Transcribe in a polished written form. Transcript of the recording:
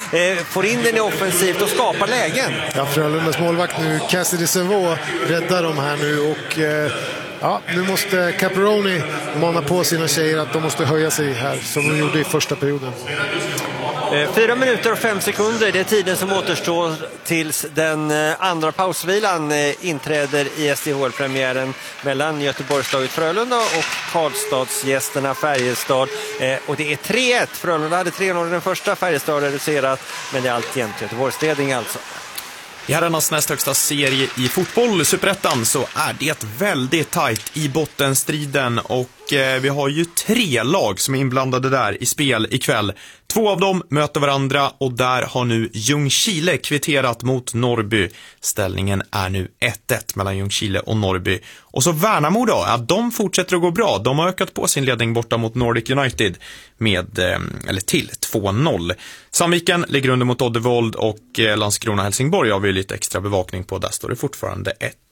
får in den i offensivt och skapar lägen. Ja, Frölundas målvakt nu, Cassidy Servaux, räddar de här nu och ja, nu måste Caproni mana på sina tjejer att de måste höja sig här som de gjorde i första perioden. 4 minuter och 5 sekunder, det är tiden som återstår tills den andra pausvilan inträder i SDHL-premiären mellan Göteborgslaget Frölunda och Karlstadsgästerna Färjestad. Och det är 3-1. Frölunda hade 3-0 i den första, Färjestad reducerat, men det är alltjämt Göteborgsledning alltså. I herrarnas näst högsta serie i fotboll, Superettan, så är det väldigt tajt i bottenstriden och vi har ju 3 lag som är inblandade där i spel ikväll. 2 av dem möter varandra och där har nu Ljungskile kvitterat mot Norrby. Ställningen är nu 1-1 mellan Ljungskile och Norrby. Och så Värnamo då, ja, de fortsätter att gå bra. De har ökat på sin ledning borta mot Nordic United till 2-0. Sandviken ligger under mot Oddevold och Landskrona Helsingborg har vi lite extra bevakning på. Där står det fortfarande